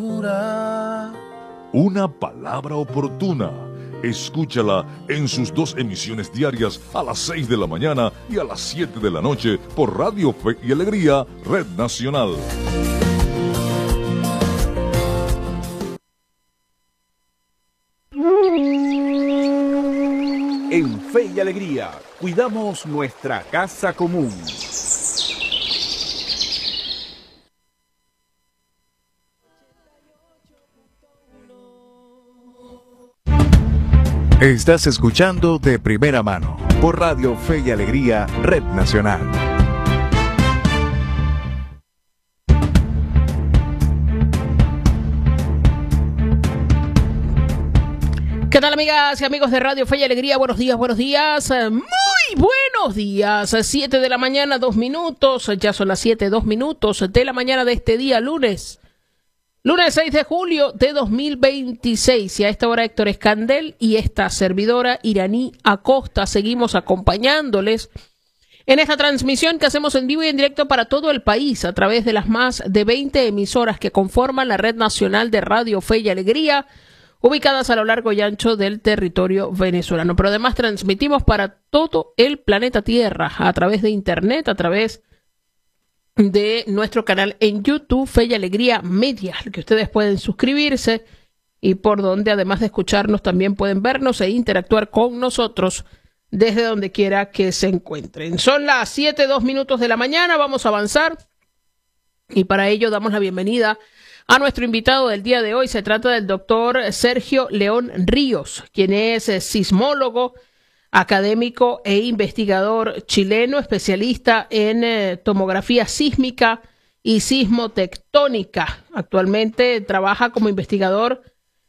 Una palabra oportuna. Escúchala en sus 2 emisiones diarias a las 6 de la mañana y a las 7 de la noche por Radio Fe y Alegría, Red Nacional. En Fe y Alegría, cuidamos nuestra casa común. Estás escuchando De Primera Mano por Radio Fe y Alegría, Red Nacional. ¿Qué tal, amigas y amigos de Radio Fe y Alegría? Buenos días, muy buenos días. 7 de la mañana, 2 minutos, ya son las 7, 2 minutos de la mañana de este día, lunes 6 de julio de 2026. Y a esta hora Héctor Escandel y esta servidora Iraní Acosta seguimos acompañándoles en esta transmisión que hacemos en vivo y en directo para todo el país a través de las más de 20 emisoras que conforman la Red Nacional de Radio Fe y Alegría, ubicadas a lo largo y ancho del territorio venezolano. Pero además transmitimos para todo el planeta Tierra a través de internet, a través de nuestro canal en YouTube, Fe y Alegría Media, al que ustedes pueden suscribirse y por donde además de escucharnos también pueden vernos e interactuar con nosotros desde donde quiera que se encuentren. Son las 7, 2 minutos de la mañana, vamos a avanzar y para ello damos la bienvenida a nuestro invitado del día de hoy. Se trata del doctor Sergio León Ríos, quien es sismólogo, académico e investigador chileno, especialista en tomografía sísmica y sismotectónica. Actualmente trabaja como investigador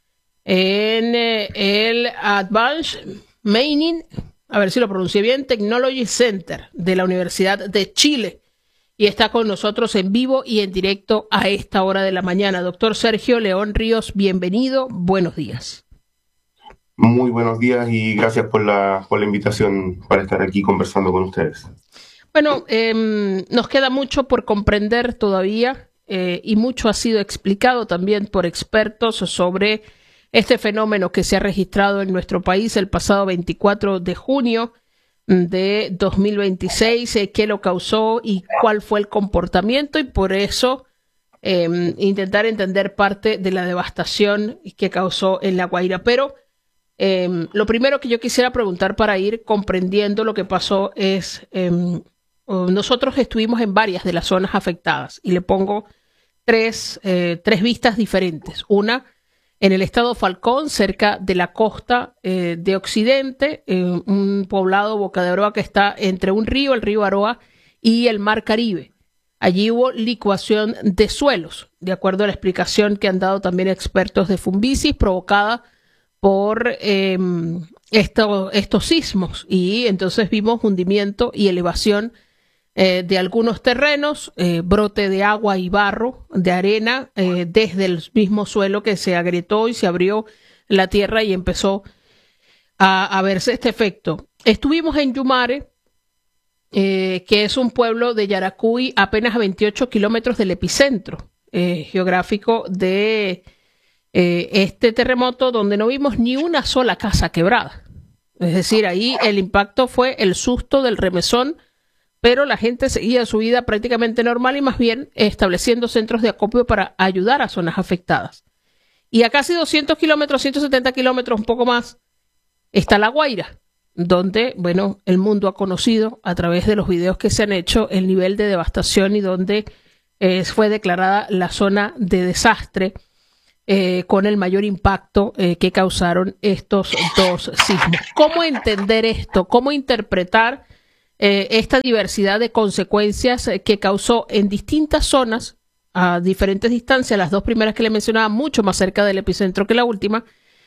en el Advanced Mining, a ver si lo pronuncié bien, Technology Center de la Universidad de Chile. Y está con nosotros en vivo y en directo a esta hora de la mañana. Doctor Sergio León Ríos, bienvenido, buenos días. Muy buenos días y gracias por la invitación para estar aquí conversando con ustedes. Bueno, nos queda mucho por comprender todavía y mucho ha sido explicado también por expertos sobre este fenómeno que se ha registrado en nuestro país el pasado 24 de junio de 2026, qué lo causó y cuál fue el comportamiento, y por eso intentar entender parte de la devastación que causó en La Guaira. Pero lo primero que yo quisiera preguntar para ir comprendiendo lo que pasó es, nosotros estuvimos en varias de las zonas afectadas y le pongo tres vistas diferentes. Una en el estado Falcón, cerca de la costa de Occidente, un poblado, Boca de Aroa, que está entre un río, el río Aroa, y el Mar Caribe. Allí hubo licuación de suelos, de acuerdo a la explicación que han dado también expertos de Fumbisis, provocada por estos sismos. Y entonces vimos hundimiento y elevación de algunos terrenos, brote de agua y barro, de arena, desde el mismo suelo que se agrietó y se abrió la tierra y empezó a verse este efecto. Estuvimos en Yumare, que es un pueblo de Yaracuy, apenas a 28 kilómetros del epicentro geográfico de este terremoto, donde no vimos ni una sola casa quebrada. Es decir, ahí el impacto fue el susto del remesón, pero la gente seguía su vida prácticamente normal y más bien estableciendo centros de acopio para ayudar a zonas afectadas. Y a casi 200 kilómetros, 170 kilómetros, un poco más, está La Guaira, donde, bueno, el mundo ha conocido a través de los videos que se han hecho el nivel de devastación y donde fue declarada la zona de desastre con el mayor impacto que causaron estos dos sismos. ¿Cómo entender esto? ¿Cómo interpretar esta diversidad de consecuencias que causó en distintas zonas a diferentes distancias, las dos primeras que le mencionaba mucho más cerca del epicentro que la última,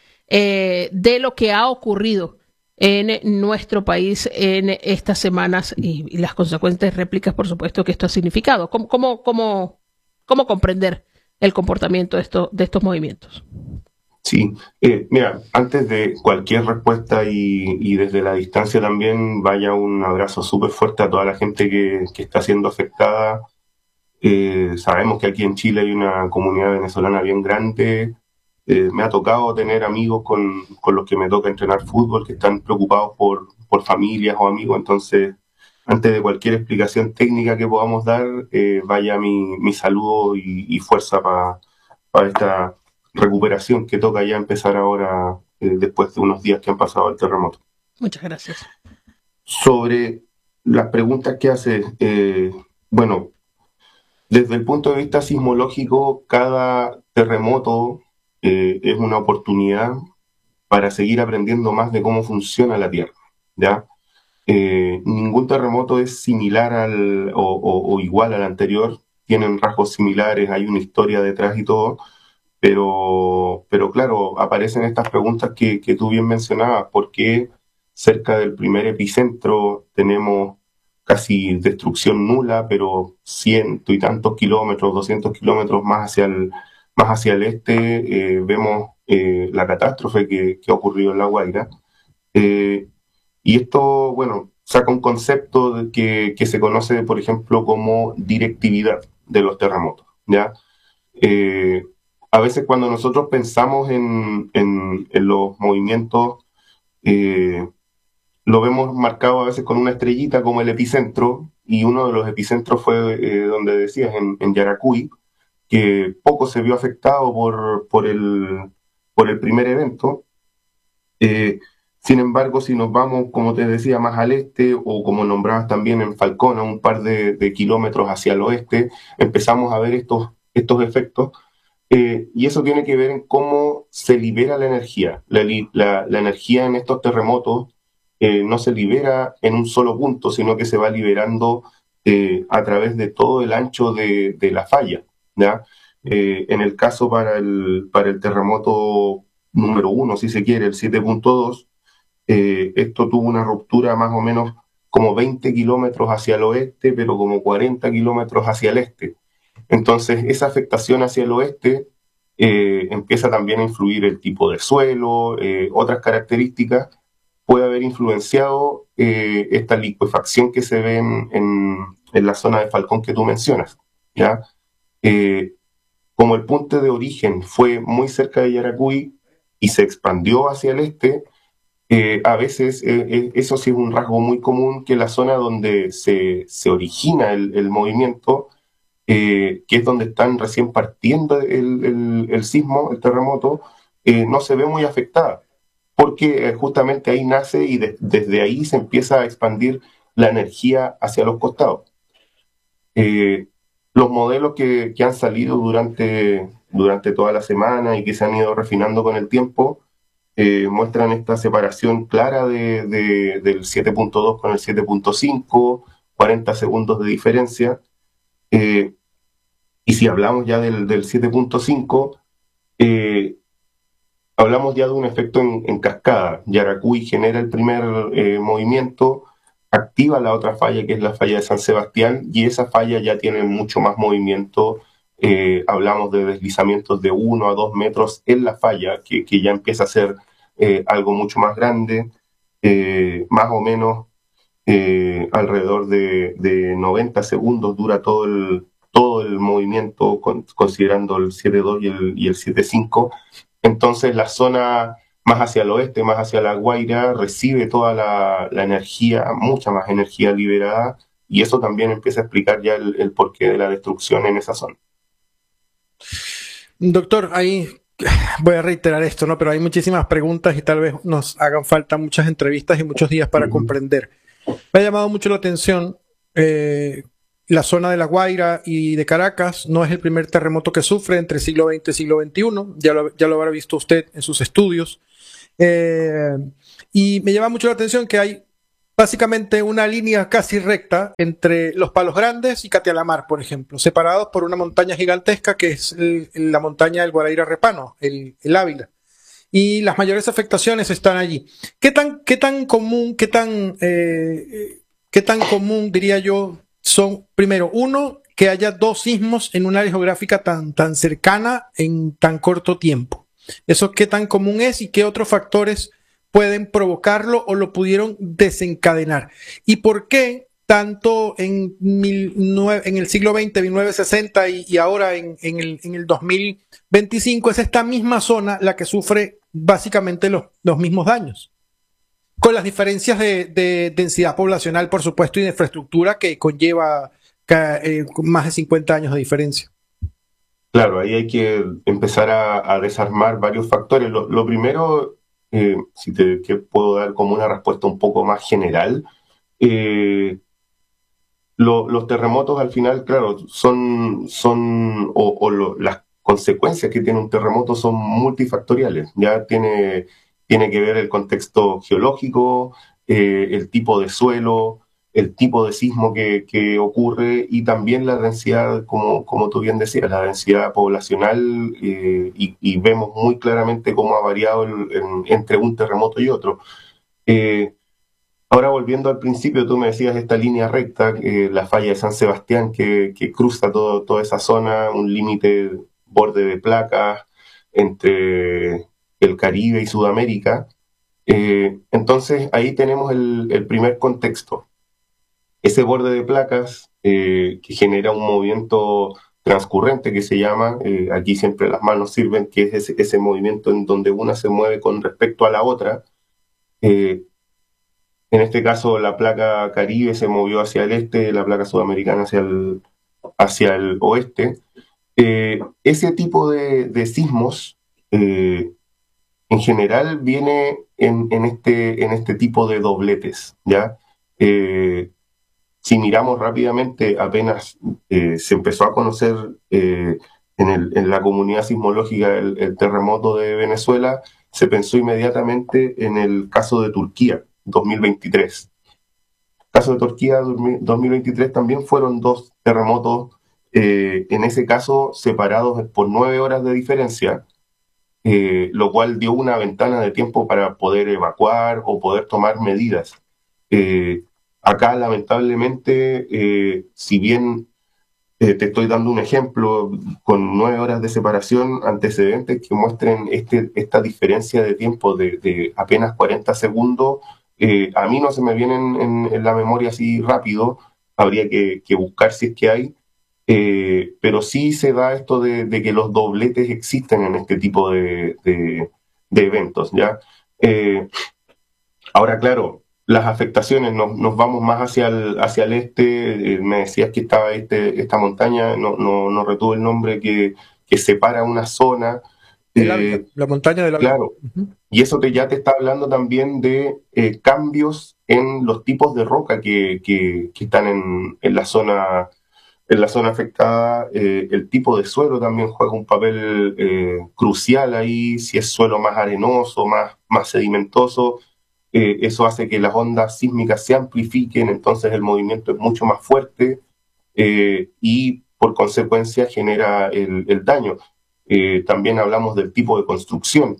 de lo que ha ocurrido en nuestro país en estas semanas y las consecuentes réplicas, por supuesto, que esto ha significado? ¿Cómo comprender el comportamiento de estos movimientos? Sí, mira, antes de cualquier respuesta y desde la distancia también vaya un abrazo súper fuerte a toda la gente que está siendo afectada Sabemos que aquí en Chile hay una comunidad venezolana bien grande. Me ha tocado tener amigos con los que me toca entrenar fútbol que están preocupados por familias o amigos. Entonces, antes de cualquier explicación técnica que podamos dar, vaya mi saludo y fuerza para esta recuperación que toca ya empezar ahora, después de unos días que han pasado el terremoto. Muchas gracias. Sobre las preguntas que hace, bueno, desde el punto de vista sismológico, cada terremoto es una oportunidad para seguir aprendiendo más de cómo funciona la Tierra, ¿ya? Ningún terremoto es similar o igual al anterior, tienen rasgos similares, hay una historia detrás y todo, pero claro, aparecen estas preguntas que tú bien mencionabas. ¿Por qué cerca del primer epicentro tenemos casi destrucción nula, pero 100 y tantos kilómetros, 200 kilómetros más hacia el este, vemos la catástrofe que ha ocurrido en La Guaira? Y esto, bueno, saca un concepto que se conoce, por ejemplo, como directividad de los terremotos, ¿ya? A veces cuando nosotros pensamos en los movimientos, lo vemos marcado a veces con una estrellita como el epicentro, y uno de los epicentros fue donde decías, en Yaracuy, que poco se vio afectado por el primer evento. Sin embargo, si nos vamos, como te decía, más al este, o como nombrabas también en Falcón, a un par de kilómetros hacia el oeste, empezamos a ver estos efectos. Y eso tiene que ver en cómo se libera la energía. La energía en estos terremotos no se libera en un solo punto, sino que se va liberando a través de todo el ancho de la falla, ¿ya? En el caso para el terremoto número 1, si se quiere, el 7.2, esto tuvo una ruptura más o menos como 20 kilómetros hacia el oeste, pero como 40 kilómetros hacia el este. Entonces, esa afectación hacia el oeste empieza también a influir el tipo de suelo, otras características. Puede haber influenciado esta licuefacción que se ve en la zona de Falcón que tú mencionas, ¿ya? Como el punto de origen fue muy cerca de Yaracuy y se expandió hacia el este, a veces eso sí es un rasgo muy común, que la zona donde se origina el movimiento, que es donde están recién partiendo el sismo, el terremoto, no se ve muy afectada, porque justamente ahí nace y desde ahí se empieza a expandir la energía hacia los costados. Los modelos que han salido durante toda la semana y que se han ido refinando con el tiempo muestran esta separación clara del 7.2 con el 7.5, 40 segundos de diferencia. Y si hablamos ya del 7.5, hablamos ya de un efecto en cascada. Yaracuy genera el primer movimiento, activa la otra falla, que es la falla de San Sebastián, y esa falla ya tiene mucho más movimiento. Hablamos de deslizamientos de 1 a 2 metros en la falla, que ya empieza a ser algo mucho más grande, más o menos alrededor de 90 segundos dura todo el movimiento, considerando el 7.2 y el 7.5. Entonces la zona más hacia el oeste, más hacia La Guaira, recibe toda la energía, mucha más energía liberada, y eso también empieza a explicar ya el porqué de la destrucción en esa zona. Doctor, ahí voy a reiterar esto, ¿no? Pero hay muchísimas preguntas y tal vez nos hagan falta muchas entrevistas y muchos días para comprender. Me ha llamado mucho la atención la zona de La Guaira y de Caracas. No es el primer terremoto que sufre entre siglo XX y siglo XXI. Ya lo habrá visto usted en sus estudios. Y me llama mucho la atención que hay básicamente una línea casi recta entre Los Palos Grandes y Catialamar, por ejemplo, separados por una montaña gigantesca que es la montaña del Guaraíra Repano, el Ávila. Y las mayores afectaciones están allí. ¿Qué tan común, diría yo, son, primero, uno, que haya dos sismos en un área geográfica tan cercana en tan corto tiempo? ¿Eso qué tan común es y qué otros factores pueden provocarlo o lo pudieron desencadenar? ¿Y por qué tanto en el siglo XX, 1960 y ahora en el 2025, es esta misma zona la que sufre básicamente los mismos daños, con las diferencias de densidad poblacional, por supuesto, y de infraestructura que conlleva más de 50 años de diferencia. Claro, ahí hay que empezar a desarmar varios factores. Lo primero, que puedo dar como una respuesta un poco más general, los terremotos al final, claro, las consecuencias que tiene un terremoto son multifactoriales. Ya tiene que ver el contexto geológico, el tipo de suelo, el tipo de sismo que ocurre y también la densidad, como tú bien decías, la densidad poblacional, y vemos muy claramente cómo ha variado entre un terremoto y otro. Ahora, volviendo al principio, tú me decías esta línea recta, la falla de San Sebastián que cruza toda esa zona, un límite, borde de placas entre el Caribe y Sudamérica. Entonces, ahí tenemos el primer contexto. Ese borde de placas que genera un movimiento transcurrente que se llama, aquí siempre las manos sirven, que es ese movimiento en donde una se mueve con respecto a la otra. En este caso, la placa Caribe se movió hacia el este, la placa sudamericana hacia el oeste. Ese tipo de sismos, en general, viene en este tipo de dobletes, ¿ya? Si miramos rápidamente, apenas se empezó a conocer en la comunidad sismológica el terremoto de Venezuela, se pensó inmediatamente en el caso de Turquía, 2023. El caso de Turquía 2023 también fueron 2 terremotos, en ese caso separados por 9 horas de diferencia, lo cual dio una ventana de tiempo para poder evacuar o poder tomar medidas. Acá, lamentablemente, si bien te estoy dando un ejemplo con 9 horas de separación, antecedentes que muestren esta diferencia de tiempo de apenas 40 segundos, a mí no se me vienen en la memoria así rápido, habría que buscar si es que hay, pero sí se da esto de que los dobletes existen en este tipo de eventos, ¿ya? Ahora, claro, las afectaciones, nos vamos más hacia el este, me decías que estaba esta montaña, no retuve el nombre, que separa una zona. La montaña de la Claro, y eso ya te está hablando también de cambios en los tipos de roca que están en la zona afectada. El tipo de suelo también juega un papel crucial ahí, si es suelo más arenoso, más sedimentoso. Eso hace que las ondas sísmicas se amplifiquen, entonces el movimiento es mucho más fuerte y por consecuencia genera el daño. También hablamos del tipo de construcción.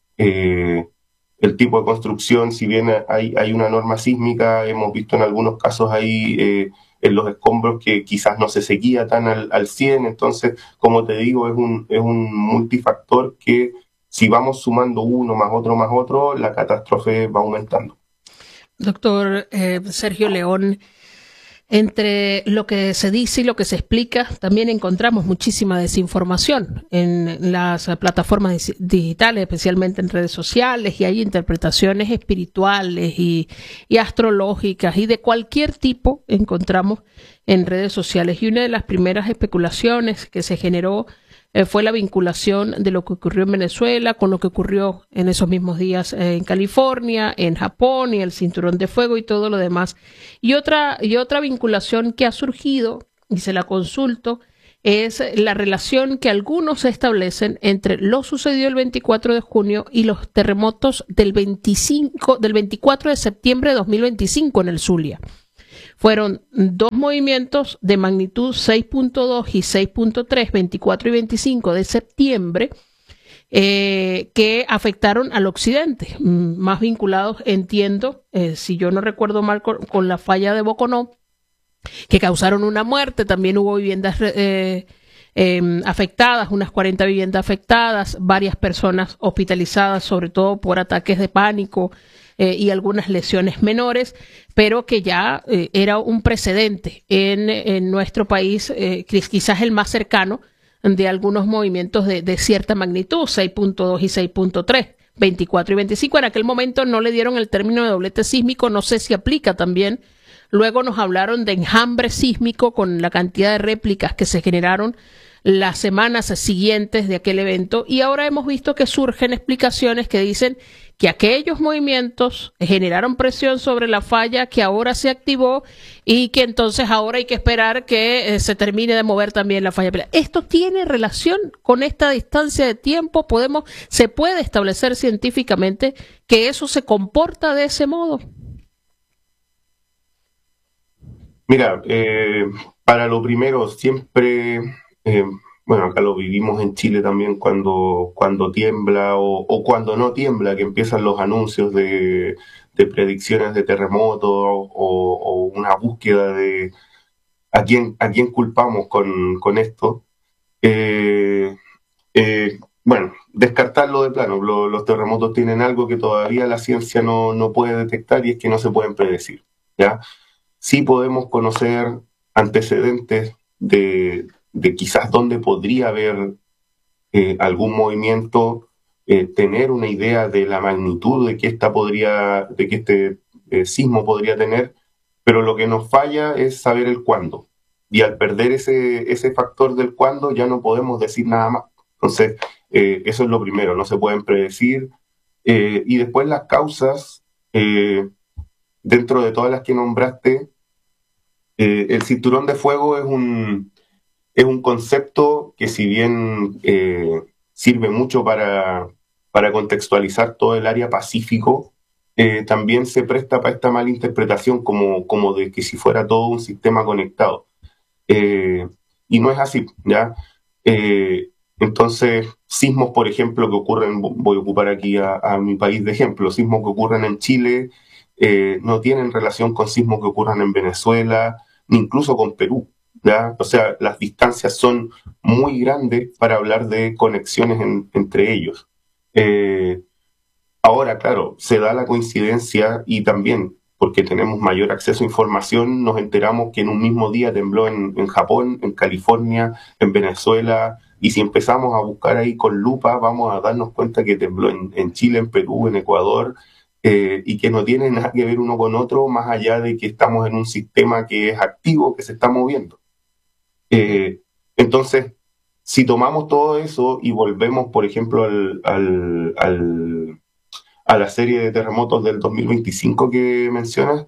El tipo de construcción, si bien hay una norma sísmica, hemos visto en algunos casos ahí en los escombros que quizás no se seguía tan al 100, entonces, como te digo, es un multifactor que si vamos sumando uno más otro, la catástrofe va aumentando. Doctor Sergio León, entre lo que se dice y lo que se explica, también encontramos muchísima desinformación en las plataformas digitales, especialmente en redes sociales, y hay interpretaciones espirituales y astrológicas y de cualquier tipo encontramos en redes sociales. Y una de las primeras especulaciones que se generó fue la vinculación de lo que ocurrió en Venezuela con lo que ocurrió en esos mismos días en California, en Japón y el cinturón de fuego y todo lo demás. Y otra vinculación que ha surgido, y se la consulto, es la relación que algunos establecen entre lo sucedido el 24 de junio y los terremotos del 24 de septiembre de 2025 en el Zulia. Fueron 2 movimientos de magnitud 6.2 y 6.3, 24 y 25 de septiembre, que afectaron al occidente, más vinculados, entiendo, si yo no recuerdo mal, con la falla de Boconó, que causaron una muerte. También hubo viviendas afectadas, unas 40 viviendas afectadas, varias personas hospitalizadas, sobre todo por ataques de pánico, y algunas lesiones menores, pero que ya era un precedente en nuestro país, quizás el más cercano de algunos movimientos de cierta magnitud, 6.2 y 6.3. 24 y 25. En aquel momento no le dieron el término de doblete sísmico, no sé si aplica también. Luego nos hablaron de enjambre sísmico con la cantidad de réplicas que se generaron las semanas siguientes de aquel evento, y ahora hemos visto que surgen explicaciones que dicen que aquellos movimientos generaron presión sobre la falla que ahora se activó y que entonces ahora hay que esperar que se termine de mover también la falla. ¿Esto tiene relación con esta distancia de tiempo? ¿Se puede establecer científicamente que eso se comporta de ese modo? Mira, para lo primero, siempre, bueno, acá lo vivimos en Chile también cuando tiembla o cuando no tiembla, que empiezan los anuncios de predicciones de terremotos o una búsqueda de a quién culpamos con esto. Bueno, descartarlo de plano. Los terremotos tienen algo que todavía la ciencia no puede detectar, y es que no se pueden predecir, ¿ya? Sí podemos conocer antecedentes de quizás dónde podría haber algún movimiento, tener una idea de la magnitud de que este sismo podría tener, pero lo que nos falla es saber el cuándo. Y al perder ese factor del cuándo ya no podemos decir nada más. Entonces, eso es lo primero, no se pueden predecir. Y después las causas, dentro de todas las que nombraste, el cinturón de fuego es un concepto que, si bien sirve mucho para contextualizar todo el área Pacífico, también se presta para esta mala interpretación como de que si fuera todo un sistema conectado. Y no es así, ¿ya? Entonces, sismos, por ejemplo, que ocurren, voy a ocupar aquí a mi país de ejemplo, sismos que ocurren en Chile no tienen relación con sismos que ocurran en Venezuela, ni incluso con Perú, ¿ya? O sea, las distancias son muy grandes para hablar de conexiones entre ellos. Ahora, claro, se da la coincidencia, y también porque tenemos mayor acceso a información, nos enteramos que en un mismo día tembló en Japón, en California, en Venezuela, y si empezamos a buscar ahí con lupa, vamos a darnos cuenta que tembló en Chile, en Perú, en Ecuador, y que no tiene nada que ver uno con otro, más allá de que estamos en un sistema que es activo, que se está moviendo. Entonces, si tomamos todo eso y volvemos, por ejemplo, a la serie de terremotos del 2025 que mencionas,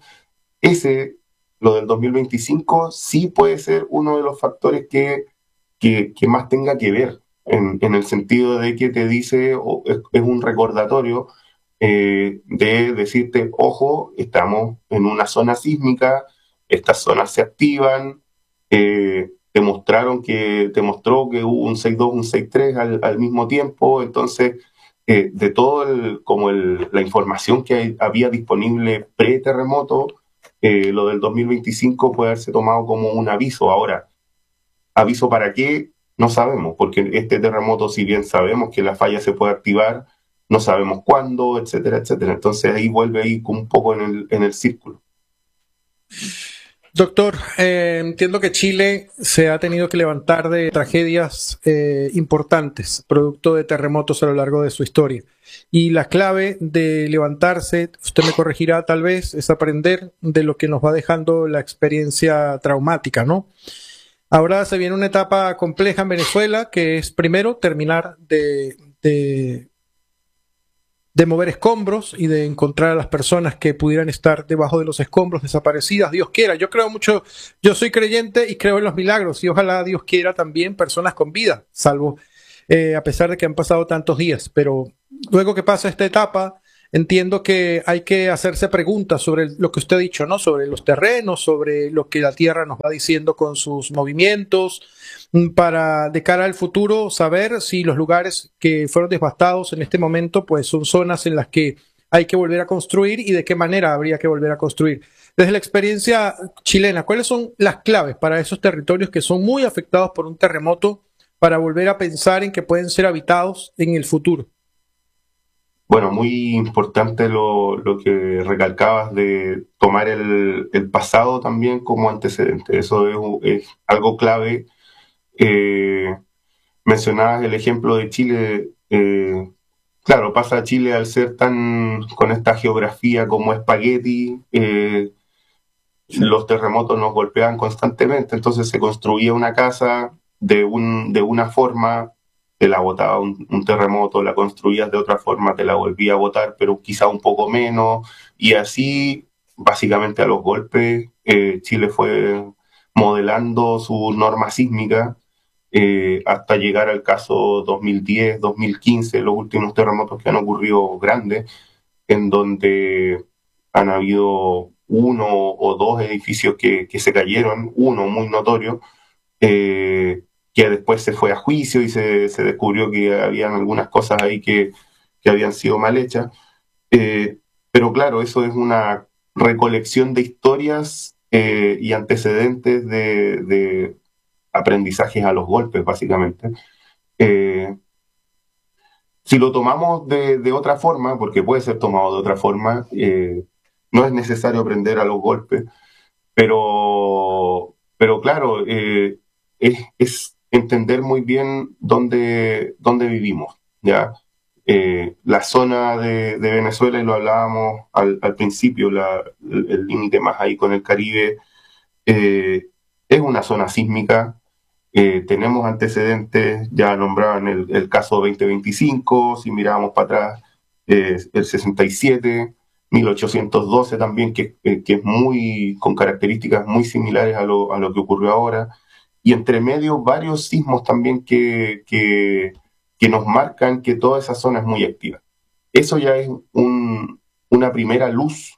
lo del 2025 sí puede ser uno de los factores que más tenga que ver, en el sentido de que te dice, es un recordatorio de decirte, ojo, estamos en una zona sísmica, estas zonas se activan, te mostró que hubo un 6.2, un 6.3 al mismo tiempo. Entonces, de todo la información que había disponible pre-terremoto, lo del 2025 puede haberse tomado como un aviso. Ahora, ¿aviso para qué? No sabemos, porque este terremoto, si bien sabemos que la falla se puede activar, no sabemos cuándo, etcétera, etcétera. Entonces ahí vuelve ahí un poco en el círculo. Doctor, entiendo que Chile se ha tenido que levantar de tragedias importantes, producto de terremotos a lo largo de su historia. Y la clave de levantarse, usted me corregirá tal vez, es aprender de lo que nos va dejando la experiencia traumática, ¿no? Ahora se viene una etapa compleja en Venezuela, que es primero terminar de mover escombros y de encontrar a las personas que pudieran estar debajo de los escombros desaparecidas. Dios quiera, yo creo mucho, yo soy creyente y creo en los milagros, y ojalá Dios quiera también personas con vida, salvo a pesar de que han pasado tantos días. Pero luego que pasa esta etapa, entiendo que hay que hacerse preguntas sobre lo que usted ha dicho, ¿no? Sobre los terrenos, sobre lo que la Tierra nos va diciendo con sus movimientos, para de cara al futuro saber si los lugares que fueron devastados en este momento pues son zonas en las que hay que volver a construir, y de qué manera habría que volver a construir. Desde la experiencia chilena, ¿cuáles son las claves para esos territorios que son muy afectados por un terremoto, para volver a pensar en que pueden ser habitados en el futuro? Bueno, muy importante lo que recalcabas de tomar el pasado también como antecedente. Eso es algo clave. Eh, Mencionabas el ejemplo de Chile. Claro, pasa a Chile al ser tan con esta geografía como espagueti. Los terremotos nos golpeaban constantemente, entonces se construía una casa de una forma, te la botaba un terremoto, la construías de otra forma, te la volvía a botar, pero quizá un poco menos, y así, básicamente a los golpes, Chile fue modelando su norma sísmica hasta llegar al caso 2010, 2015, los últimos terremotos que han ocurrido grandes, en donde han habido uno o dos edificios que se cayeron, uno muy notorio, que después se fue a juicio y se descubrió que habían algunas cosas ahí que habían sido mal hechas. Pero claro, eso es una recolección de historias y antecedentes de aprendizajes a los golpes, básicamente. Si lo tomamos de otra forma, porque puede ser tomado de otra forma, no es necesario aprender a los golpes, pero claro, es entender muy bien dónde vivimos, ¿ya? La zona de Venezuela, y lo hablábamos al principio, el límite más ahí con el Caribe, es una zona sísmica. Tenemos antecedentes, ya nombraban el caso 2025, si mirábamos para atrás, el 67, 1812 también, que es muy, con características muy similares a lo que ocurrió ahora, y entre medio varios sismos también que nos marcan que toda esa zona es muy activa. Eso ya es una primera luz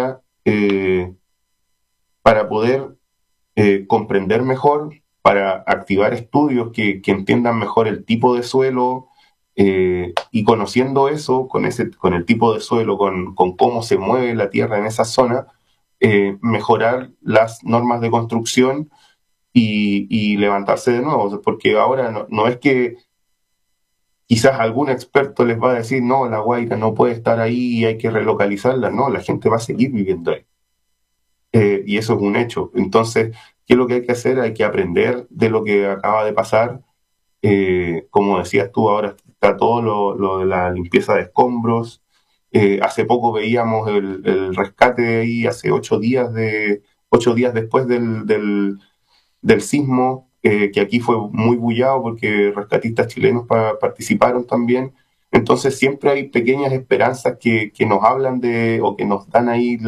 para poder comprender mejor, para activar estudios que entiendan mejor el tipo de suelo, y conociendo eso, con el tipo de suelo, con cómo se mueve la tierra en esa zona, mejorar las normas de construcción y levantarse de nuevo, porque ahora no es que quizás algún experto les va a decir, no, La Guaira no puede estar ahí y hay que relocalizarla. No, la gente va a seguir viviendo ahí. Y eso es un hecho. Entonces, ¿qué es lo que hay que hacer? Hay que aprender de lo que acaba de pasar. Como decías tú, ahora está todo lo de la limpieza de escombros. Hace poco veíamos el rescate de ahí, hace 8 días después del sismo, que aquí fue muy bullado porque rescatistas chilenos participaron también. Entonces siempre hay pequeñas esperanzas que nos hablan o que nos dan ahí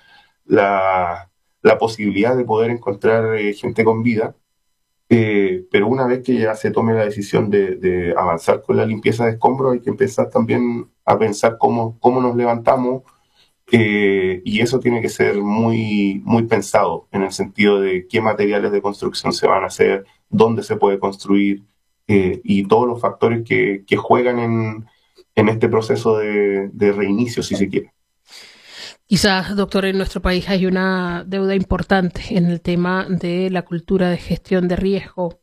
la posibilidad de poder encontrar gente con vida. Pero una vez que ya se tome la decisión de avanzar con la limpieza de escombros, hay que empezar también a pensar cómo nos levantamos, y eso tiene que ser muy, muy pensado en el sentido de qué materiales de construcción se van a hacer, dónde se puede construir, y todos los factores que juegan en este proceso de reinicio, si se quiere. Quizás, doctor, en nuestro país hay una deuda importante en el tema de la cultura de gestión de riesgo.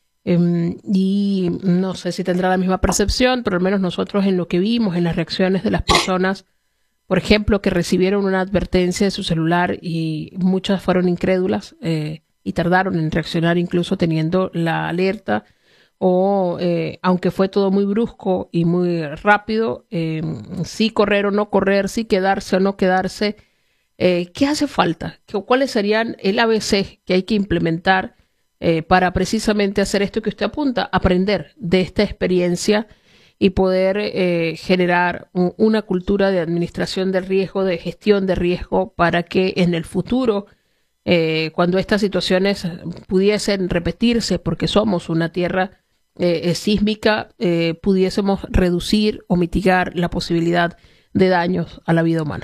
Y no sé si tendrá la misma percepción, pero al menos nosotros en lo que vimos, en las reacciones de las personas, por ejemplo, que recibieron una advertencia de su celular y muchas fueron incrédulas y tardaron en reaccionar incluso teniendo la alerta, o aunque fue todo muy brusco y muy rápido, sí correr o no correr, sí quedarse o no quedarse. ¿Qué hace falta? ¿Cuáles serían el ABC que hay que implementar para precisamente hacer esto que usted apunta, aprender de esta experiencia y poder generar una cultura de administración del riesgo, de gestión de riesgo, para que en el futuro, cuando estas situaciones pudiesen repetirse, porque somos una tierra sísmica, pudiésemos reducir o mitigar la posibilidad de daños a la vida humana?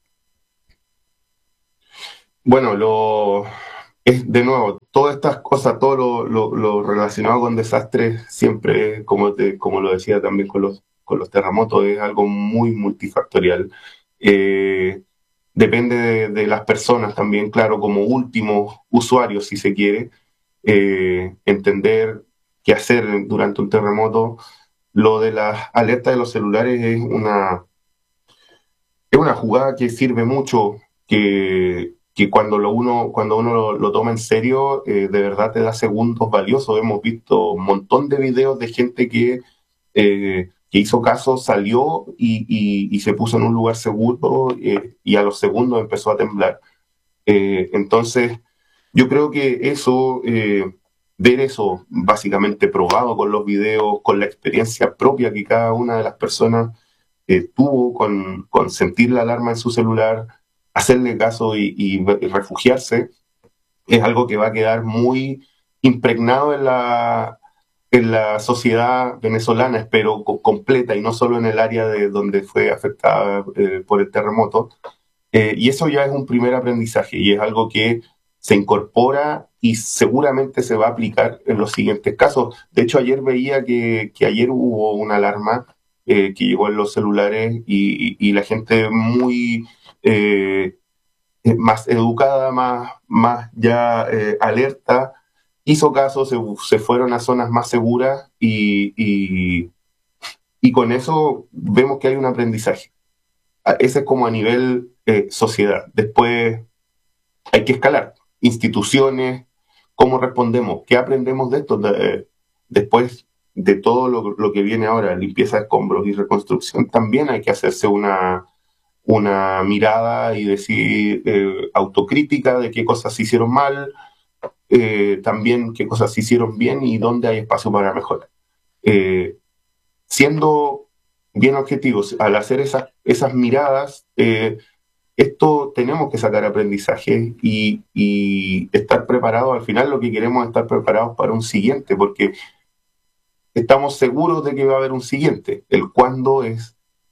Bueno, de nuevo, todas estas cosas, todo lo relacionado con desastres, siempre, como lo decía también con los terremotos, es algo muy multifactorial. Depende de las personas también, claro, como últimos usuarios, si se quiere, entender hacer durante un terremoto. Lo de las alertas de los celulares es es una jugada que sirve mucho, que cuando uno lo toma en serio, de verdad te da segundos valiosos. Hemos visto un montón de videos de gente que hizo caso, salió y se puso en un lugar seguro, y a los segundos empezó a temblar. Entonces, yo creo que ver eso básicamente probado con los videos, con la experiencia propia que cada una de las personas tuvo con sentir la alarma en su celular, hacerle caso y refugiarse, es algo que va a quedar muy impregnado en la sociedad venezolana, espero, completa, y no solo en el área de donde fue afectada por el terremoto. Y eso ya es un primer aprendizaje y es algo que se incorpora y seguramente se va a aplicar en los siguientes casos. De hecho, ayer veía que ayer hubo una alarma que llegó en los celulares y la gente muy más educada, más ya alerta, hizo caso, se fueron a zonas más seguras y con eso vemos que hay un aprendizaje. Ese es como a nivel sociedad. Después hay que escalar. Instituciones, ¿cómo respondemos? ¿Qué aprendemos de esto? Después de todo lo que viene ahora, limpieza de escombros y reconstrucción, también hay que hacerse una mirada y decir autocrítica de qué cosas se hicieron mal, también qué cosas se hicieron bien y dónde hay espacio para mejorar. Siendo bien objetivos, al hacer esas miradas, esto tenemos que sacar aprendizaje y estar preparados. Al final lo que queremos es estar preparados para un siguiente, porque estamos seguros de que va a haber un siguiente. El cuándo esa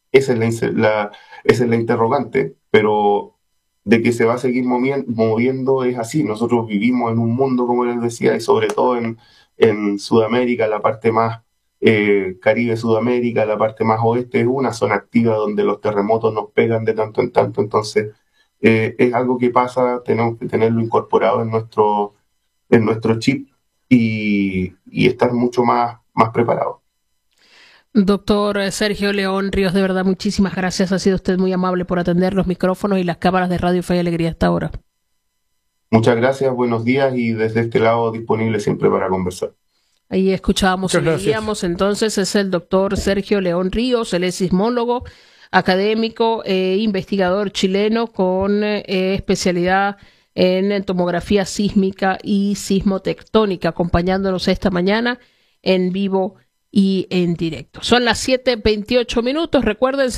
es la interrogante, pero de que se va a seguir moviendo es así. Nosotros vivimos en un mundo, como les decía, y sobre todo en Sudamérica, la parte más Caribe, Sudamérica, la parte más oeste, es una zona activa donde los terremotos nos pegan de tanto en tanto. Entonces, es algo que pasa, tenemos que tenerlo incorporado en nuestro chip y estar mucho más preparados. Doctor Sergio León Ríos, de verdad, muchísimas gracias. Ha sido usted muy amable por atender los micrófonos y las cámaras de Radio Fe y Alegría hasta ahora. Muchas gracias, buenos días y desde este lado disponible siempre para conversar. Ahí escuchábamos y leíamos, entonces es el doctor Sergio León Ríos, él es sismólogo, académico e investigador chileno con especialidad en tomografía sísmica y sismotectónica, acompañándonos esta mañana en vivo y en directo. Son las 7:28. Recuerden,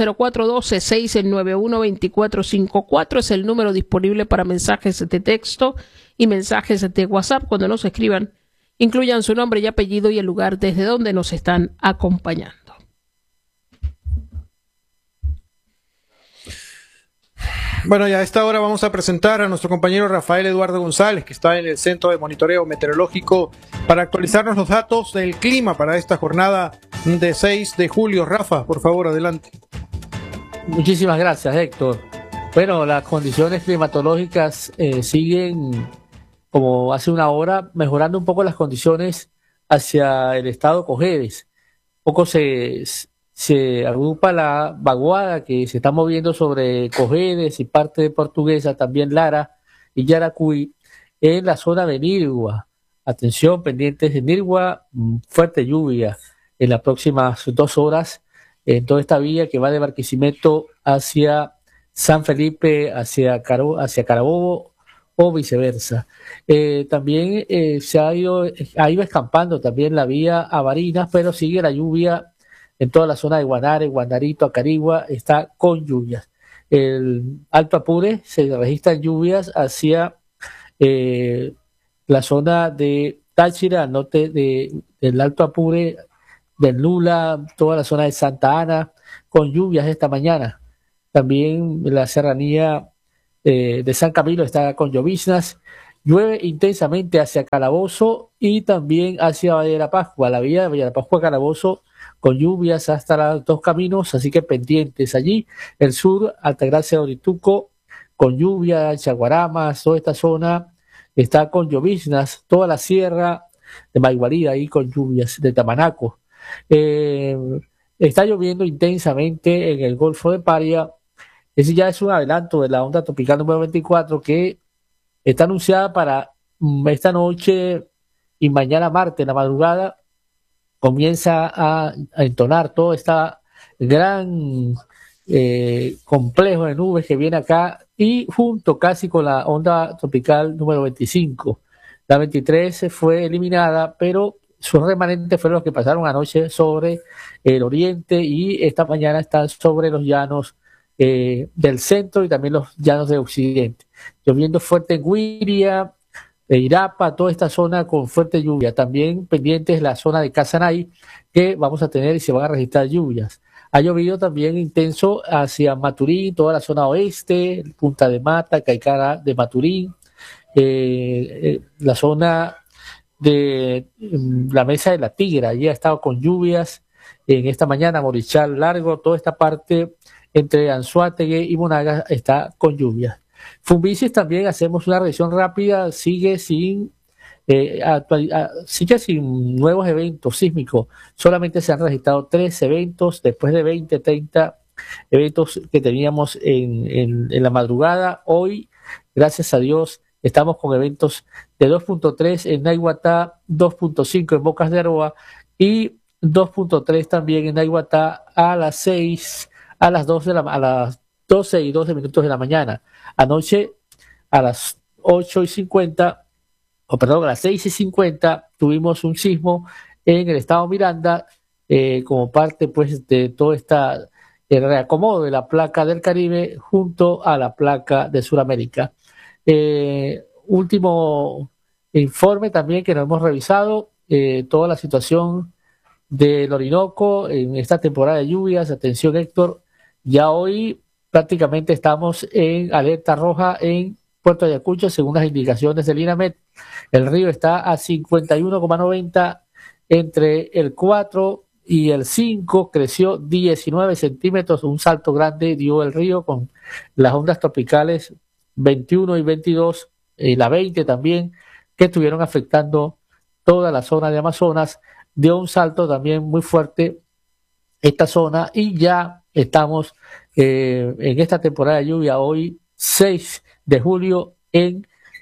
0412-691-2454 es el número disponible para mensajes de texto y mensajes de WhatsApp. Cuando nos escriban, incluyan su nombre y apellido y el lugar desde donde nos están acompañando. Bueno, ya a esta hora vamos a presentar a nuestro compañero Rafael Eduardo González, que está en el Centro de Monitoreo Meteorológico, para actualizarnos los datos del clima para esta jornada de 6 de julio. Rafa, por favor, adelante. Muchísimas gracias, Héctor. Bueno, las condiciones climatológicas siguen, como hace una hora, mejorando un poco las condiciones hacia el estado Cojedes. Un poco se agrupa la vaguada que se está moviendo sobre Cojedes y parte de Portuguesa, también Lara y Yaracuy, en la zona de Nirgua. Atención, pendientes de Nirgua, fuerte lluvia en las próximas 2 horas en toda esta vía que va de Barquisimeto hacia San Felipe, hacia Carabobo o viceversa. También ha ido escampando también la vía a Barinas, pero sigue la lluvia en toda la zona de Guanare, Guanarito, Acarigua, está con lluvias. El Alto Apure se registran lluvias hacia la zona de Táchira, al norte del Alto Apure, del Lula, toda la zona de Santa Ana, con lluvias esta mañana. También la serranía de San Camilo está con lloviznas. Llueve intensamente hacia Calabozo y también hacia Valle de la Pascua. La vía de Valle de la Pascua a Calabozo con lluvias hasta los 2 caminos, así que pendientes allí. El sur, Altagracia, Orituco, con lluvia, Chaguaramas, toda esta zona está con lloviznas, toda la sierra de Maiguarí ahí con lluvias, de Tamanaco. Está lloviendo intensamente en el Golfo de Paria, Ese ya es un adelanto de la onda tropical número 24 que está anunciada para esta noche y mañana martes, en la madrugada, comienza a entonar todo este gran complejo de nubes que viene acá y junto casi con la onda tropical número 25. La 23 fue eliminada, pero sus remanentes fueron los que pasaron anoche sobre el oriente y esta mañana están sobre los llanos del centro y también los llanos de occidente. Lloviendo fuerte en Guiria, Irapa, toda esta zona con fuerte lluvia. También pendientes la zona de Casanay, que vamos a tener y se van a registrar lluvias. Ha llovido también intenso hacia Maturín, toda la zona oeste, Punta de Mata, Caicara de Maturín, la zona de la Mesa de la Tigra, allí ha estado con lluvias en esta mañana, Morichal Largo, toda esta parte entre Anzoátegui y Monagas está con lluvias. Fumbices también hacemos una revisión rápida, sigue sin nuevos eventos sísmicos, solamente se han registrado 3 eventos después de 20, 30 eventos que teníamos en la madrugada. Hoy, gracias a Dios, estamos con eventos de 2.3 en Naiguatá, 2.5 en Bocas de Aroa y 2.3 también en Naiguatá a las 12 y 12 minutos de la mañana. Anoche a las 8:50, a las 6:50 tuvimos un sismo en el estado Miranda como parte pues de todo el reacomodo de la placa del Caribe junto a la placa de Sudamérica. Último informe también que nos hemos revisado, toda la situación del Orinoco en esta temporada de lluvias. Atención, Héctor, ya hoy prácticamente estamos en alerta roja en Puerto Ayacucho según las indicaciones del INAMED. El río está a 51,90, entre el 4 y el 5 creció 19 centímetros, un salto grande dio el río con las ondas tropicales 21 y 22 y la 20 también, que estuvieron afectando toda la zona de Amazonas. Dio un salto también muy fuerte esta zona y ya estamos en esta temporada de lluvia hoy 6 de julio en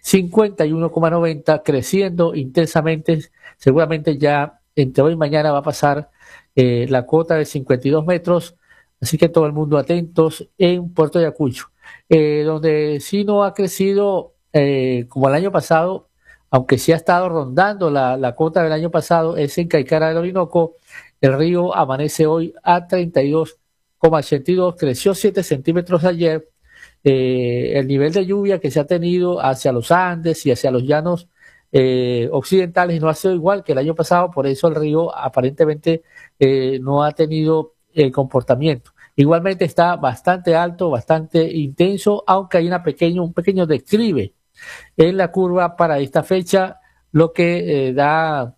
51,90, creciendo intensamente. Seguramente ya entre hoy y mañana va a pasar la cuota de 52 metros, así que todo el mundo atentos en Puerto Ayacucho. Donde sí no ha crecido como el año pasado, aunque sí ha estado rondando la cuota del año pasado, es en Caicara del Orinoco. El río amanece hoy a 32,82, creció 7 centímetros ayer. El nivel de lluvia que se ha tenido hacia los Andes y hacia los llanos occidentales no ha sido igual que el año pasado, por eso el río aparentemente no ha tenido el comportamiento. Igualmente está bastante alto, bastante intenso, aunque hay un pequeño declive en la curva para esta fecha, lo que da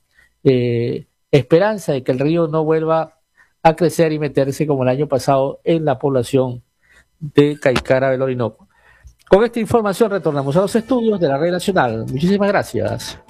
esperanza de que el río no vuelva a crecer y meterse como el año pasado en la población de Caicara del Orinoco. Con esta información retornamos a los estudios de la Red Nacional. Muchísimas gracias.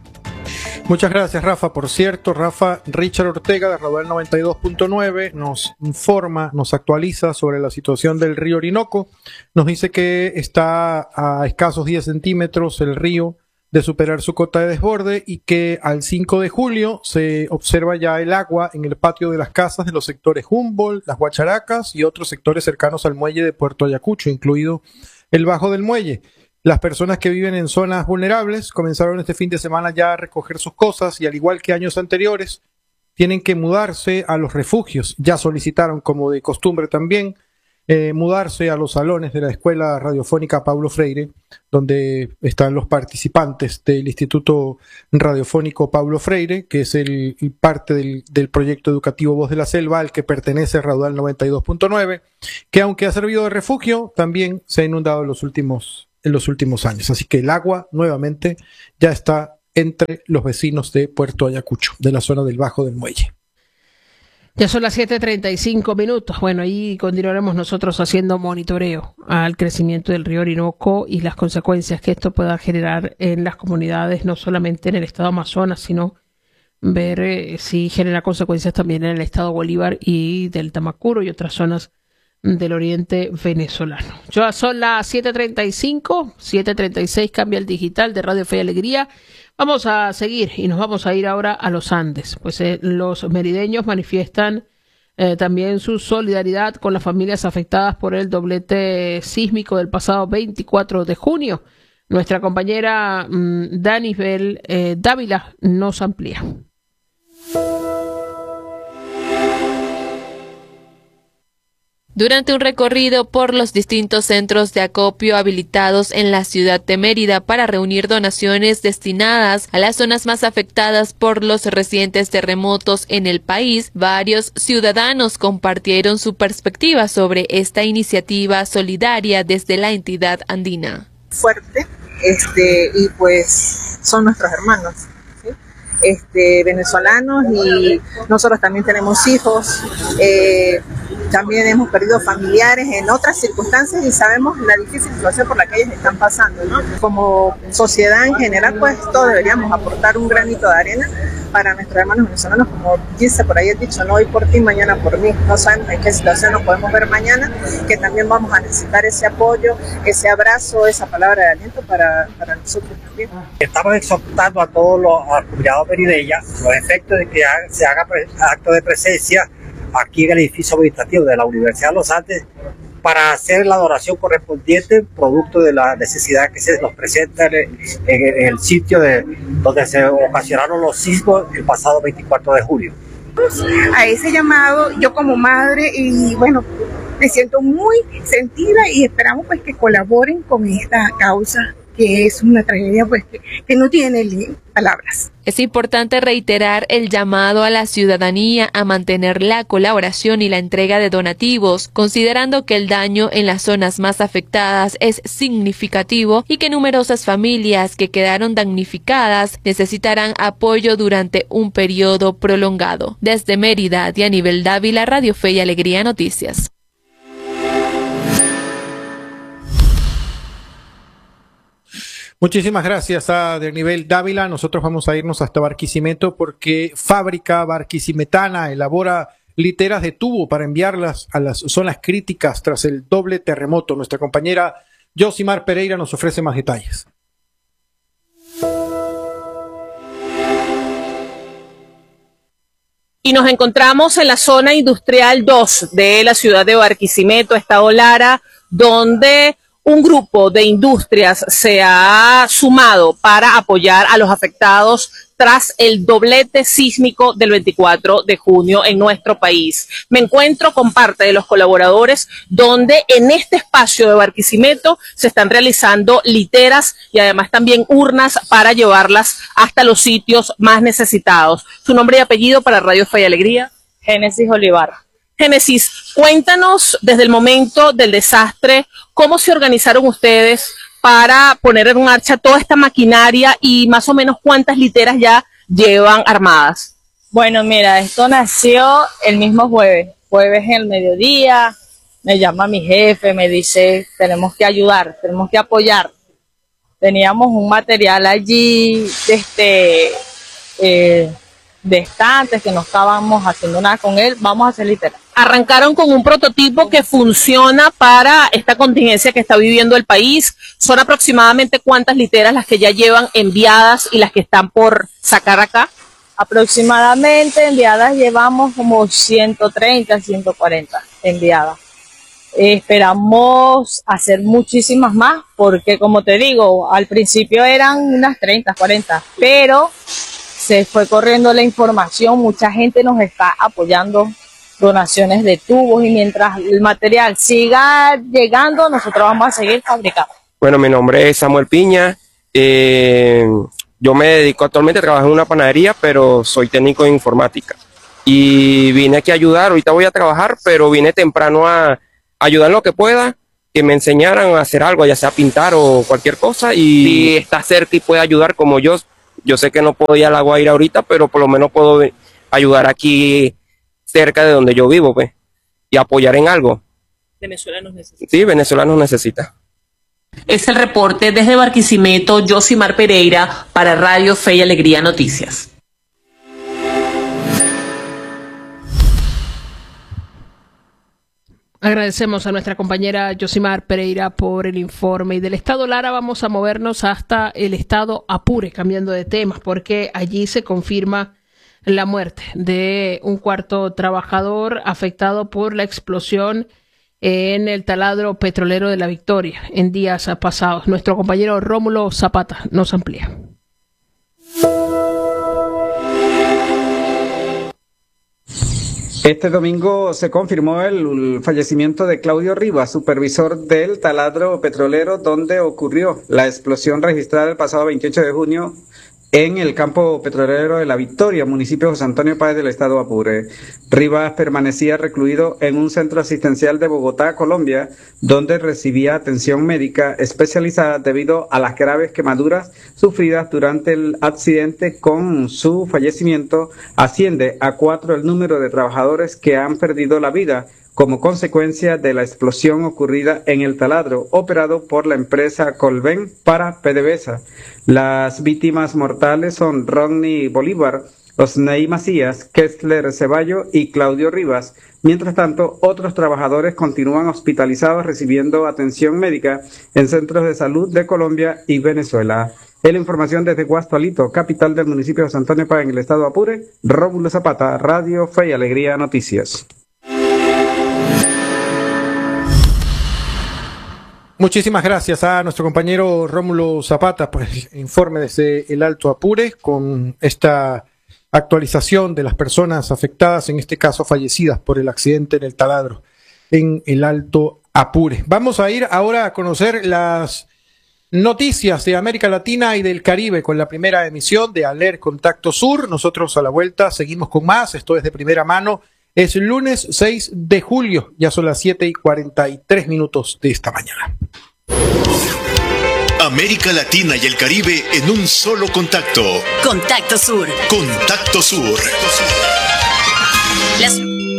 Muchas gracias, Rafa. Por cierto, Rafa, Richard Ortega de Raudal 92.9 nos informa, nos actualiza sobre la situación del río Orinoco. Nos dice que está a escasos 10 centímetros el río de superar su cota de desborde y que al 5 de julio se observa ya el agua en el patio de las casas de los sectores Humboldt, Las Guacharacas y otros sectores cercanos al muelle de Puerto Ayacucho, incluido el Bajo del Muelle. Las personas que viven en zonas vulnerables comenzaron este fin de semana ya a recoger sus cosas y al igual que años anteriores tienen que mudarse a los refugios. Ya solicitaron, como de costumbre también, mudarse a los salones de la Escuela Radiofónica Paulo Freire, donde están los participantes del Instituto Radiofónico Paulo Freire, que es el parte del proyecto educativo Voz de la Selva, al que pertenece Raudal 92.9, que aunque ha servido de refugio, también se ha inundado en los últimos años. Así que el agua nuevamente ya está entre los vecinos de Puerto Ayacucho, de la zona del Bajo del Muelle. Ya son las 7:35 minutos. Bueno, ahí continuaremos nosotros haciendo monitoreo al crecimiento del río Orinoco y las consecuencias que esto pueda generar en las comunidades, no solamente en el estado Amazonas, sino ver si genera consecuencias también en el estado Bolívar y del Tamacuro y otras zonas del oriente venezolano. Ya son las 7:35, 7:36, cambia el digital de Radio Fe y Alegría. Vamos a seguir y nos vamos a ir ahora a los Andes, pues los merideños manifiestan también su solidaridad con las familias afectadas por el doblete sísmico del pasado 24 de junio. Nuestra compañera Danibel Dávila nos amplía. Durante un recorrido por los distintos centros de acopio habilitados en la ciudad de Mérida para reunir donaciones destinadas a las zonas más afectadas por los recientes terremotos en el país, varios ciudadanos compartieron su perspectiva sobre esta iniciativa solidaria desde la entidad andina. Fuerte, y pues son nuestros hermanos, ¿sí? Venezolanos, y nosotros también tenemos hijos, también hemos perdido familiares en otras circunstancias y sabemos la difícil situación por la que ellos están pasando, ¿no? Como sociedad en general, pues todos deberíamos aportar un granito de arena para nuestros hermanos venezolanos, como dice por ahí el dicho, no hoy por ti, mañana por mí. No sabemos en qué situación nos podemos ver mañana, que también vamos a necesitar ese apoyo, ese abrazo, esa palabra de aliento para nosotros también. Estamos exhortando a todos los comunidades merideñas los efectos de que se haga acto de presencia aquí en el edificio administrativo de la Universidad de los Andes para hacer la donación correspondiente producto de la necesidad que se nos presenta en el sitio donde se ocasionaron los sismos el pasado 24 de julio. A ese llamado, yo como madre, y bueno, me siento muy sentida y esperamos pues que colaboren con esta causa, que es una tragedia pues que no tiene palabras. Es importante reiterar el llamado a la ciudadanía a mantener la colaboración y la entrega de donativos, considerando que el daño en las zonas más afectadas es significativo y que numerosas familias que quedaron damnificadas necesitarán apoyo durante un periodo prolongado. Desde Mérida, Danibel Dávila, Radio Fe y Alegría Noticias. Muchísimas gracias a Danibel Dávila. Nosotros vamos a irnos hasta Barquisimeto porque Fábrica Barquisimetana elabora literas de tubo para enviarlas a las zonas críticas tras el doble terremoto. Nuestra compañera Josimar Pereira nos ofrece más detalles. Y nos encontramos en la zona industrial 2 de la ciudad de Barquisimeto, Estado Lara, donde un grupo de industrias se ha sumado para apoyar a los afectados tras el doblete sísmico del 24 de junio en nuestro país. Me encuentro con parte de los colaboradores donde en este espacio de Barquisimeto se están realizando literas y además también urnas para llevarlas hasta los sitios más necesitados. ¿Su nombre y apellido para Radio Fe y Alegría? Génesis Olivar. Génesis, cuéntanos desde el momento del desastre, ¿cómo se organizaron ustedes para poner en marcha toda esta maquinaria y más o menos cuántas literas ya llevan armadas? Bueno, mira, esto nació el mismo jueves en el mediodía, me llama mi jefe, me dice, tenemos que ayudar, tenemos que apoyar. Teníamos un material allí de estantes que no estábamos haciendo nada con él, vamos a hacer literas. Arrancaron con un prototipo que funciona para esta contingencia que está viviendo el país. ¿Son aproximadamente cuántas literas las que ya llevan enviadas y las que están por sacar acá? Aproximadamente enviadas llevamos como 130, 140 enviadas. Esperamos hacer muchísimas más porque, como te digo, al principio eran unas 30, 40, pero se fue corriendo la información, mucha gente nos está apoyando, donaciones de tubos, y mientras el material siga llegando, nosotros vamos a seguir fabricando. Bueno, mi nombre es Samuel Piña, yo me dedico actualmente a trabajar en una panadería, pero soy técnico en informática y vine aquí a ayudar. Ahorita voy a trabajar, pero vine temprano a ayudar en lo que pueda, que me enseñaran a hacer algo, ya sea pintar o cualquier cosa, y si está cerca y puede ayudar como yo sé que no puedo ir al agua ir ahorita, pero por lo menos puedo ayudar aquí cerca de donde yo vivo, pues, y apoyar en algo. Venezuela nos necesita. Sí, Venezuela nos necesita. Es el reporte desde Barquisimeto, Josimar Pereira, para Radio Fe y Alegría Noticias. Agradecemos a nuestra compañera Yosimar Pereira por el informe. Y del estado Lara vamos a movernos hasta el estado Apure, cambiando de temas, porque allí se confirma la muerte de un cuarto trabajador afectado por la explosión en el taladro petrolero de La Victoria en días pasados. Nuestro compañero Rómulo Zapata nos amplía. Este domingo se confirmó el fallecimiento de Claudio Rivas, supervisor del taladro petrolero donde ocurrió la explosión registrada el pasado 28 de junio en el campo petrolero de La Victoria, municipio de José Antonio Páez del estado Apure. Rivas permanecía recluido en un centro asistencial de Bogotá, Colombia, donde recibía atención médica especializada debido a las graves quemaduras sufridas durante el accidente. Con su fallecimiento asciende a 4 el número de trabajadores que han perdido la vida como consecuencia de la explosión ocurrida en el taladro operado por la empresa Colven para PDVSA. Las víctimas mortales son Rodney Bolívar, Osney Macías, Kessler Ceballo y Claudio Rivas. Mientras tanto, otros trabajadores continúan hospitalizados recibiendo atención médica en centros de salud de Colombia y Venezuela. En la información desde Guastualito, capital del municipio de San Antonio Páez en el estado Apure, Rómulo Zapata, Radio Fe y Alegría Noticias. Muchísimas gracias a nuestro compañero Rómulo Zapata por el informe desde el Alto Apure con esta actualización de las personas afectadas, en este caso fallecidas por el accidente en el taladro en el Alto Apure. Vamos a ir ahora a conocer las noticias de América Latina y del Caribe con la primera emisión de Aler Contacto Sur. Nosotros a la vuelta seguimos con más, esto es de primera mano. Es lunes 6 de julio, ya son las 7:43 de esta mañana. América Latina y el Caribe en un solo contacto. Contacto Sur. Contacto Sur. Las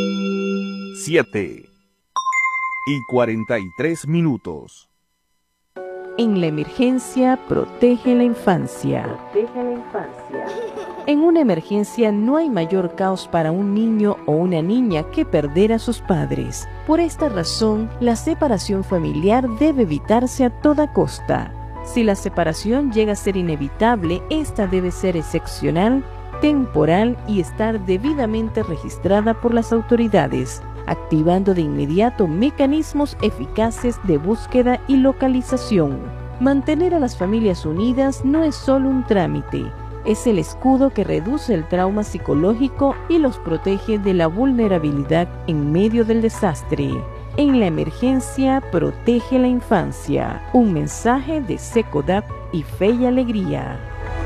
7:43. En la emergencia, protege la infancia. Protege la infancia. En una emergencia no hay mayor caos para un niño o una niña que perder a sus padres. Por esta razón, la separación familiar debe evitarse a toda costa. Si la separación llega a ser inevitable, esta debe ser excepcional, temporal y estar debidamente registrada por las autoridades, activando de inmediato mecanismos eficaces de búsqueda y localización. Mantener a las familias unidas no es solo un trámite, es el escudo que reduce el trauma psicológico y los protege de la vulnerabilidad en medio del desastre. En la emergencia, protege la infancia. Un mensaje de Secodap y Fe y Alegría.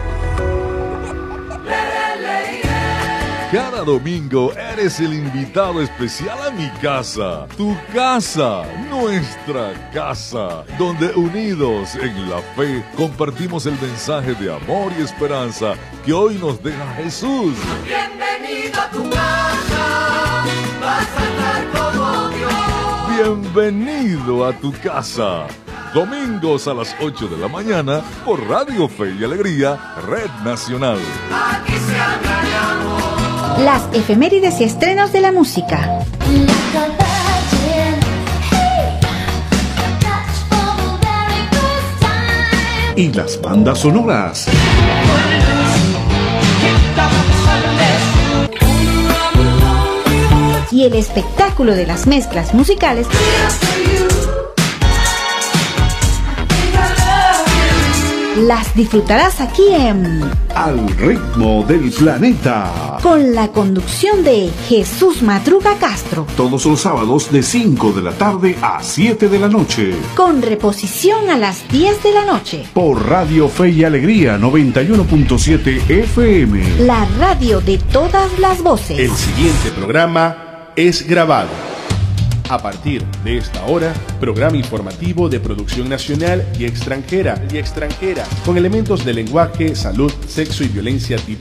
Cada domingo eres el invitado especial a mi casa, tu casa, nuestra casa, donde unidos en la fe compartimos el mensaje de amor y esperanza que hoy nos deja Jesús. Bienvenido a tu casa, vas a estar como Dios. Bienvenido a tu casa. Domingos a las 8 de la mañana por Radio Fe y Alegría, Red Nacional. Aquí se habla de amor. Las efemérides y estrenos de la música. Y las bandas sonoras. Y el espectáculo de las mezclas musicales. Las disfrutarás aquí en Al ritmo del planeta, con la conducción de Jesús Madruga Castro. todos los sábados de 5 de la tarde a 7 de la noche. Con reposición a las 10 de la noche. Por Radio Fe y Alegría 91.7 FM. La radio de todas las voces. El siguiente programa es grabado. A partir de esta hora, programa informativo de producción nacional y extranjera, con elementos de lenguaje, salud, sexo y violencia tipo